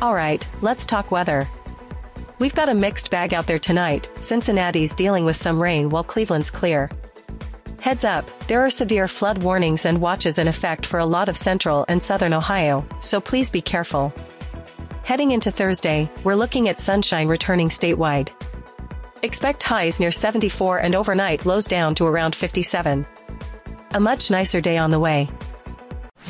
Alright, let's talk weather. We've got a mixed bag out there tonight. Cincinnati's dealing with some rain while Cleveland's clear. Heads up, there are severe flood warnings and watches in effect for a lot of central and southern Ohio, so please be careful. Heading into Thursday, we're looking at sunshine returning statewide. Expect highs near 74 and overnight lows down to around 57. A much nicer day on the way.